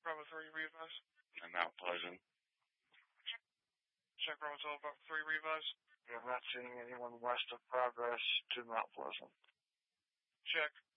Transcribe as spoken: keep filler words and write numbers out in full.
Bravo three, re-advise. And Mount Pleasant. Check Bravo twelve, Bravo three, re-advise. We are not seeing anyone west of Progress to Mount Pleasant. Check.